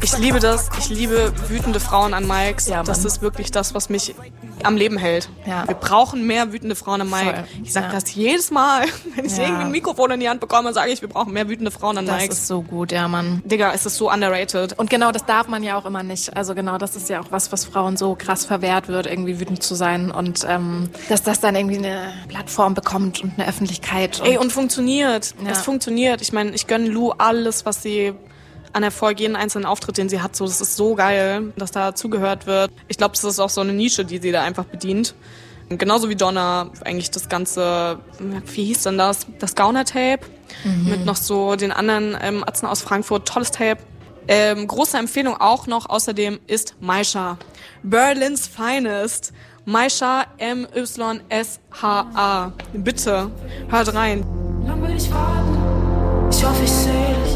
Ich liebe das. Ich liebe wütende Frauen an Mics. Ja, das ist wirklich das, was mich am Leben hält. Ja. Wir brauchen mehr wütende Frauen am Mic. Voll. Ich sage das jedes Mal, wenn ich irgendwie ein Mikrofon in die Hand bekomme, sage ich, wir brauchen mehr wütende Frauen an Mics. Das ist so gut, ja, Mann. Digga, es ist so underrated. Und genau das darf man ja auch immer nicht. Also genau, das ist ja auch was Frauen so krass verwehrt wird, irgendwie wütend zu sein. Und dass das dann irgendwie eine Plattform bekommt und eine Öffentlichkeit. Und funktioniert. Ja. Es funktioniert. Ich meine, ich gönne Lou alles, was sie an Erfolg, jeden einzelnen Auftritt, den sie hat. So, das ist so geil, dass da zugehört wird. Ich glaube, das ist auch so eine Nische, die sie da einfach bedient. Genauso wie Donna, eigentlich das ganze, wie hieß denn das? Das Gauner-Tape mit noch so den anderen Atzen aus Frankfurt. Tolles Tape. Große Empfehlung auch noch außerdem ist Maisha. Berlin's Finest. Maisha, M-Y-S-H-A. Bitte, hört rein. Lang will ich warten. Ich hoffe, ich sehe